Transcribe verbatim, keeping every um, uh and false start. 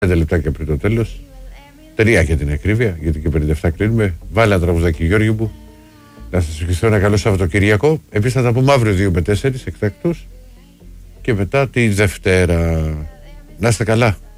Πέντε λεπτάκια πριν το τέλος. Τρία για την ακρίβεια, γιατί και πενήντα επτά κλείνουμε. Βάλε ένα τραγουδάκι, Γιώργη μου. Να σας ευχηθώ ένα καλό Σαββατοκυριακό. Επίσης θα τα πούμε αύριο δύο με τέσσερα εκτακτούς. Και μετά τη Δευτέρα. Να είστε καλά.